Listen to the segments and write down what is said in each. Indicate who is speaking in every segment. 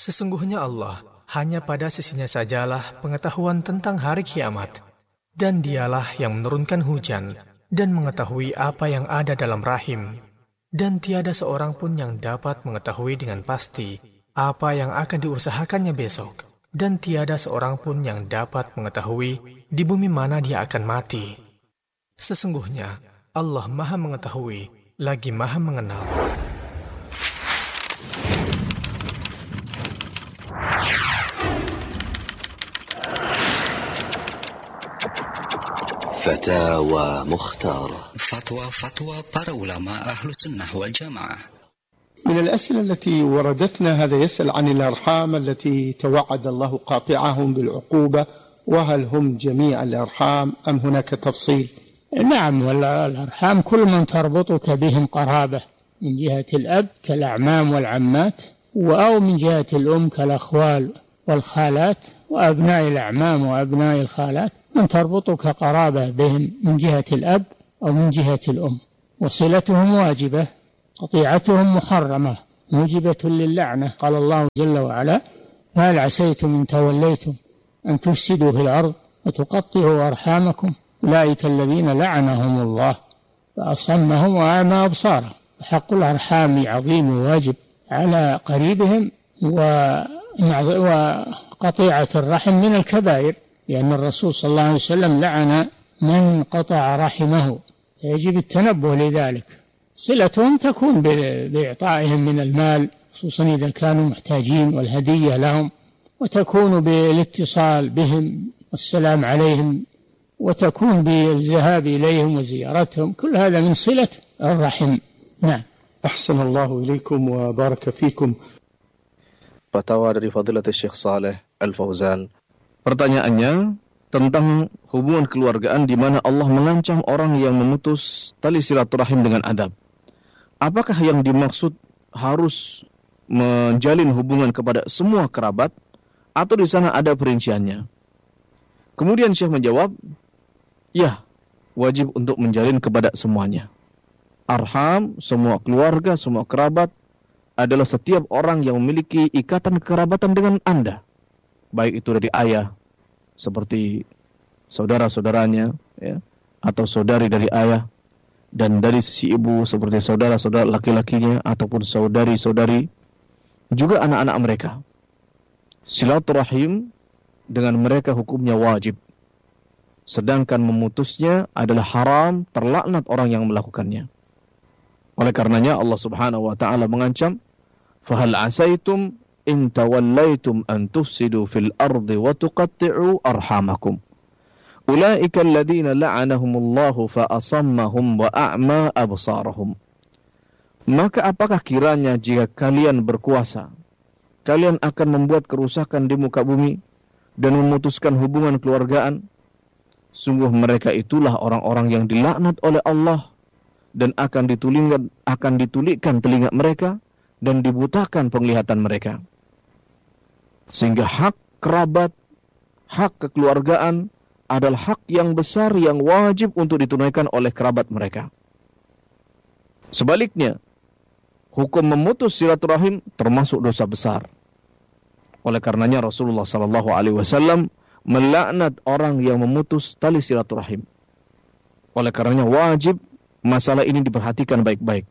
Speaker 1: Sesungguhnya Allah, hanya pada sisinya sajalah pengetahuan tentang hari kiamat. Dan dialah yang menurunkan hujan dan mengetahui apa yang ada dalam rahim. Dan tiada seorang pun yang dapat mengetahui dengan pasti apa yang akan diusahakannya besok. Dan tiada seorang pun yang dapat mengetahui di bumi mana dia akan mati. Sesungguhnya Allah Maha Mengetahui lagi Maha Mengenal.
Speaker 2: فتاوى مختارة.
Speaker 3: فتوى para ulama أهل السنة والجماعة.
Speaker 4: من الأسئلة التي وردتنا هذا يسأل عن الأرحام التي توعد الله قاطعهم بالعقوبة، وهل هم جميع الأرحام أم هناك تفصيل؟
Speaker 5: نعم، والأرحام كل من تربطك بهم قرابة من جهة الأب كالأعمام والعمات، أو من جهة الأم كالأخوال والخالات وأبناء الأعمام وأبناء الخالات، من تربطك قرابة بهم من جهة الأب أو من جهة الأم، وصلتهم واجبة، قطيعتهم محرمة موجبة للعنة. قال الله جل وعلا: فهل عسيتم إن توليتم أن تفسدوا في الأرض وتقطعوا أرحامكم أولئك الذين لعنهم الله فأصمهم وأعمى أبصارهم. حق الأرحام عظيم وواجب على قريبهم، وقطيعة الرحم من الكبائر، لأن الرسول صلى الله عليه وسلم لعن من قطع رحمه، يجب التنبه لذلك. صلتهم تكون بإعطائهم من المال خصوصا إذا كانوا محتاجين والهدية لهم، وتكون بالاتصال بهم والسلام عليهم، وتكون بالذهاب إليهم وزيارتهم، كل هذا من صلة الرحم. نعم.
Speaker 4: أحسن الله إليكم وبارك فيكم.
Speaker 6: Fatwa dari Fadilatul Syekh Saleh Al-Fauzan. Pertanyaannya tentang hubungan keluargaan di mana Allah mengancam orang yang memutus tali silaturahim dengan adab. Apakah yang dimaksud harus menjalin hubungan kepada semua kerabat atau di sana ada perinciannya? Kemudian Syekh menjawab, ya, wajib untuk menjalin kepada semuanya. Arham, semua keluarga, semua kerabat adalah setiap orang yang memiliki ikatan kerabatan dengan Anda. Baik itu dari ayah, seperti saudara-saudaranya, ya, atau saudari dari ayah, dan dari sisi ibu seperti saudara-saudara laki-lakinya ataupun saudari-saudari, juga anak-anak mereka. Silaturahim dengan mereka hukumnya wajib, sedangkan memutusnya adalah haram, terlaknat orang yang melakukannya. Oleh karenanya Allah Subhanahu wa taala mengancam, "Fahal asaitum in tawallaitum an tufsidu fil ardi wa tuqatti'u arhamakum. Ulaika alladhina la'anahumullahu fa asammahum wa a'ma absarahum." Maka apakah kiranya jika kalian berkuasa, kalian akan membuat kerusakan di muka bumi dan memutuskan hubungan keluargaan? Sungguh mereka itulah orang-orang yang dilaknat oleh Allah, dan akan ditulikkan telinga mereka dan dibutakan penglihatan mereka. Sehingga hak kerabat, hak kekeluargaan adalah hak yang besar yang wajib untuk ditunaikan oleh kerabat mereka. Sebaliknya, hukum memutus silaturahim termasuk dosa besar. Oleh karenanya Rasulullah SAW melaknat orang yang memutus tali silaturahim. Oleh karenanya wajib masalah ini diperhatikan baik-baik.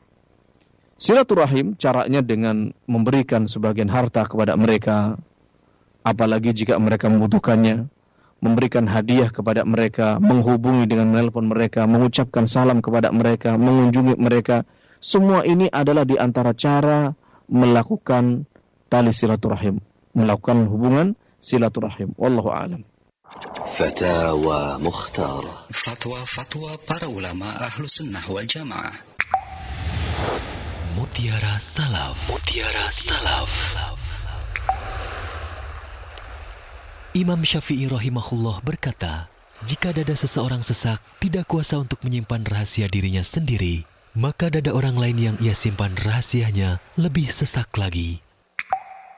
Speaker 6: Silaturahim caranya dengan memberikan sebagian harta kepada mereka, apalagi jika mereka membutuhkannya, memberikan hadiah kepada mereka, menghubungi dengan menelpon mereka, mengucapkan salam kepada mereka, mengunjungi mereka. Semua ini adalah di antara cara melakukan tali silaturahim, melakukan hubungan silaturahim. Wallahu a'lam.
Speaker 2: فتاوى مختارة.
Speaker 3: Fatwa para ulama ahlu sunnah wal jamaah.
Speaker 7: Mutiara Salaf. Imam Syafi'i rahimahullah berkata, jika dada seseorang sesak tidak kuasa untuk menyimpan rahasia dirinya sendiri, maka dada orang lain yang ia simpan rahasianya lebih sesak lagi.